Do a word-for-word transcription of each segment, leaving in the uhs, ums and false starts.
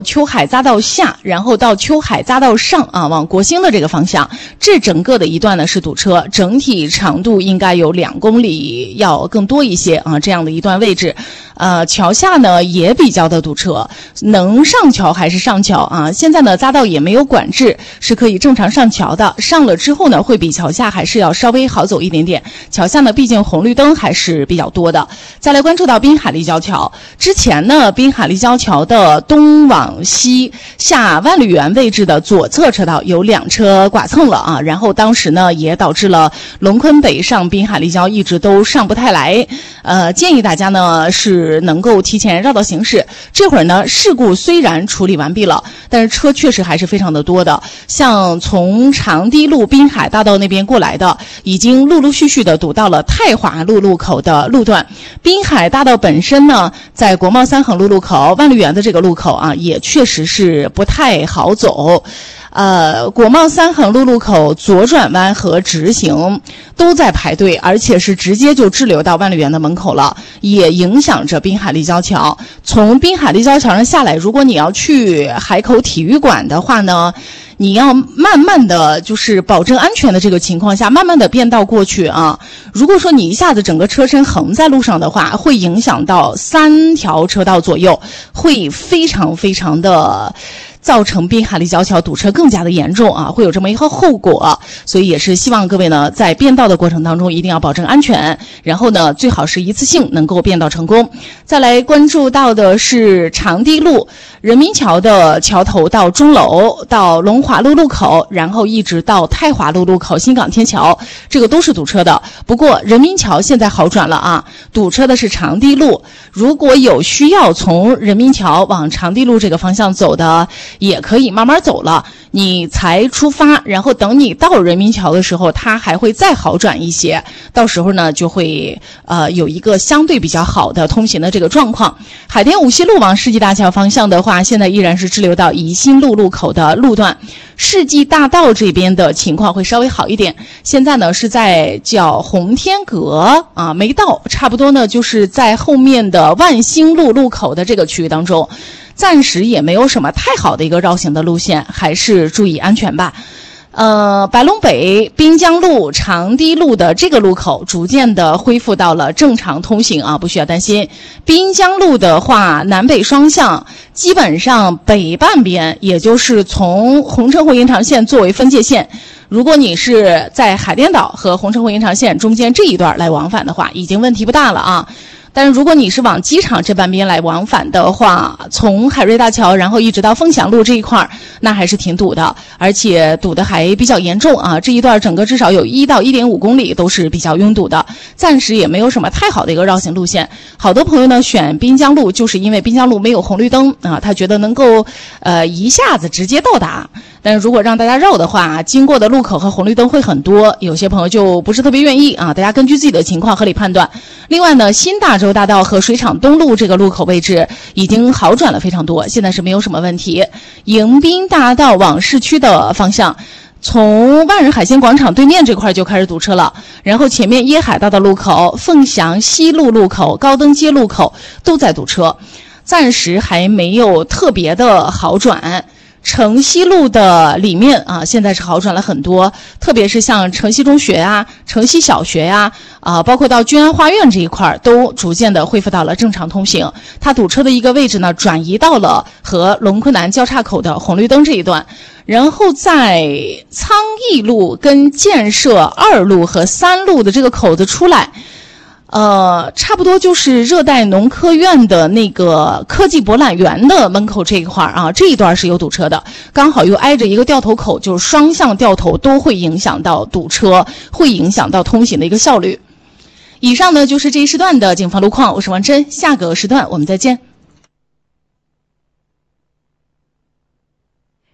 秋海匝道下，然后到秋海匝道上啊，往国兴的这个方向，这整个的一段呢是堵车，整体长度应该有两公里要更多一些啊，这样的一段位置。呃，桥下呢也比较的堵车，能上桥还是上桥啊？现在呢匝道也没有管制，是可以正常上桥的。上了之后呢，会比桥下还是要稍微好走一点点。桥下呢，毕竟红绿灯还是比较多的。再来关注到滨海立交桥，之前呢，滨海立交桥的东往西下万绿园位置的左侧车道有两车剐蹭了啊，然后当时呢也导致了龙昆北上滨海立交一直都上不太来。呃，建议大家呢是能够提前绕道行驶。这会儿呢，事故虽然处理完毕了，但是车确实还是非常的多的。像从长堤路滨海大道那边过来的，已经陆陆续续的堵到了太华路路口的路段。滨海大道本身呢，在国贸三横路路口、万绿园的这个路口啊，也确实是不太好走。呃，国贸三横路路口左转弯和直行都在排队，而且是直接就滞留到万绿园的门口了，也影响着滨海立交桥。从滨海立交桥上下来，如果你要去海口体育馆的话呢，你要慢慢的就是保证安全的这个情况下，慢慢的变道过去啊。如果说你一下子整个车身横在路上的话，会影响到三条车道左右，会非常非常的造成滨海立交桥堵车更加的严重啊，会有这么一个后果。所以也是希望各位呢，在变道的过程当中一定要保证安全，然后呢，最好是一次性能够变道成功。再来关注到的是长堤路人民桥的桥头到钟楼，到龙华路路口，然后一直到太华路路口新港天桥，这个都是堵车的。不过人民桥现在好转了啊，堵车的是长堤路。如果有需要从人民桥往长堤路这个方向走的，也可以慢慢走了，你才出发，然后等你到人民桥的时候，它还会再好转一些，到时候呢就会呃有一个相对比较好的通行的这个状况。海淀五溪路往世纪大桥方向的话，现在依然是滞留到宜兴路路口的路段。世纪大道这边的情况会稍微好一点，现在呢是在叫红天阁啊，没到，差不多呢就是在后面的万兴路路口的这个区域当中，暂时也没有什么太好的一个绕行的路线，还是注意安全吧。呃，白龙北滨江路长堤路的这个路口逐渐的恢复到了正常通行啊，不需要担心。滨江路的话，南北双向，基本上北半边，也就是从红城回延长线作为分界线，如果你是在海淀岛和红城回延长线中间这一段来往返的话，已经问题不大了啊。但是如果你是往机场这半边来往返的话，从海瑞大桥然后一直到凤翔路这一块，那还是挺堵的，而且堵得还比较严重啊。这一段整个至少有一到一点五公里都是比较拥堵的，暂时也没有什么太好的一个绕行路线。好多朋友呢选滨江路，就是因为滨江路没有红绿灯啊，他觉得能够呃一下子直接到达。但是如果让大家绕的话，经过的路口和红绿灯会很多，有些朋友就不是特别愿意啊。大家根据自己的情况合理判断。另外呢，新大洲大道和水厂东路这个路口位置已经好转了非常多，现在是没有什么问题。迎宾大道往市区的方向，从万人海鲜广场对面这块就开始堵车了，然后前面椰海大道路口、凤翔西路路口、高登街路口都在堵车，暂时还没有特别的好转。城西路的里面啊，现在是好转了很多，特别是像城西中学啊、城西小学呀、啊，啊，包括到君安花园这一块，都逐渐的恢复到了正常通行。它堵车的一个位置呢，转移到了和龙昆南交叉口的红绿灯这一段。然后在苍义路跟建设二路和三路的这个口子出来，呃，差不多就是热带农科院的那个科技博览园的门口这一块啊，这一段是有堵车的，刚好又挨着一个掉头口，就是双向掉头都会影响到堵车，会影响到通行的一个效率。以上呢就是这一时段的警方路况，我是王真，下个时段我们再见。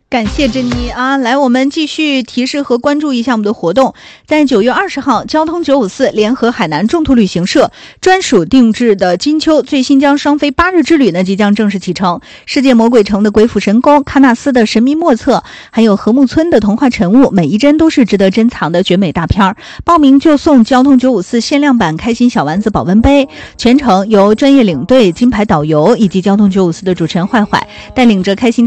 感谢珍妮啊！来，我们继续提示和关注一下我们的活动。在九月二十号，交通九五四联合海南众途旅行社专属定制的金秋最新疆双飞八日之旅呢，即将正式启程。世界魔鬼城的鬼斧神工，喀纳斯的神秘莫测，还有禾木村的童话晨雾，每一帧都是值得珍藏的绝美大片儿。报名就送交通九五四限量版开心小丸子保温杯，全程由专业领队、金牌导游以及交通九五四的主持人坏坏带领着开心